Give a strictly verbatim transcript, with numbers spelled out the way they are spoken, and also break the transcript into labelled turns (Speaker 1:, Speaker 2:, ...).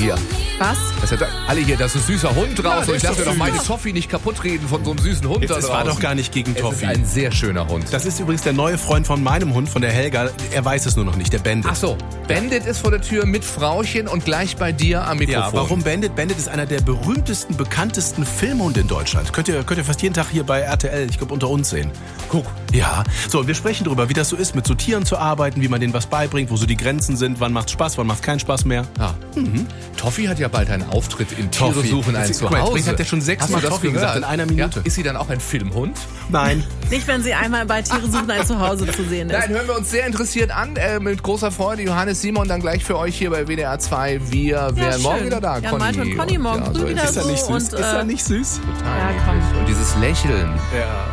Speaker 1: hier.
Speaker 2: Was?
Speaker 1: Das ist ja da, alle hier, das ist ein süßer Hund draußen.
Speaker 3: der
Speaker 1: Ich
Speaker 3: ist
Speaker 1: lasse
Speaker 3: doch
Speaker 1: doch meine
Speaker 3: süß.
Speaker 1: Toffee nicht kaputt reden von so einem süßen Hund da
Speaker 3: Es
Speaker 1: draußen.
Speaker 3: war doch gar nicht gegen
Speaker 1: Es ist
Speaker 3: Toffee.
Speaker 1: ein sehr schöner Hund.
Speaker 3: Das ist übrigens der neue Freund von meinem Hund, von der Helga. Er weiß es nur noch nicht, der Bandit.
Speaker 1: Ach so, Bandit ist vor der Tür mit Frauchen und gleich bei dir am Mikrofon.
Speaker 3: Ja, warum Bandit? Bandit ist einer der berühmtesten, bekanntesten Filmhunde in Deutschland. Könnt ihr, könnt ihr fast jeden Tag hier bei R T L, ich glaube, unter uns sehen.
Speaker 1: Guck.
Speaker 3: Ja, so, und wir sprechen darüber, wie das so ist, mit so Tieren zu arbeiten, wie man denen was beibringt, wo so die Grenzen sind, wann macht's Spaß, wann macht's keinen Spaß mehr.
Speaker 1: Ja. Mhm. Toffee hat ja bald einen Auftritt in Tiere
Speaker 3: Toffee.
Speaker 1: suchen ein
Speaker 3: Guck mal,
Speaker 1: Zuhause.
Speaker 3: jetzt hat der schon sechsmal
Speaker 1: Hast du das
Speaker 3: Toffee gesagt
Speaker 1: gehört?
Speaker 3: in einer Minute.
Speaker 1: Ja. Ist sie dann auch ein Filmhund?
Speaker 3: Nein.
Speaker 2: Nicht, wenn sie einmal bei Tiere suchen ein Zuhause zu sehen ist.
Speaker 1: Nein, hören wir uns sehr interessiert an. Äh, mit großer Freude. Johannes, Simon, dann gleich für euch hier bei W D R zwei. Wir
Speaker 2: Ja,
Speaker 1: wären
Speaker 2: schön.
Speaker 1: morgen wieder da.
Speaker 2: Ja,
Speaker 1: Conny.
Speaker 2: Malte und Conny morgen
Speaker 1: ja,
Speaker 2: früh
Speaker 1: so
Speaker 2: wieder
Speaker 1: ist
Speaker 3: Ist er
Speaker 2: so.
Speaker 3: nicht süß?
Speaker 2: Und,
Speaker 3: Ist er
Speaker 2: äh,
Speaker 3: nicht süß?
Speaker 1: total
Speaker 2: Ja,
Speaker 1: niedlich.
Speaker 2: komm.
Speaker 1: Und dieses Lächeln.
Speaker 3: Ja.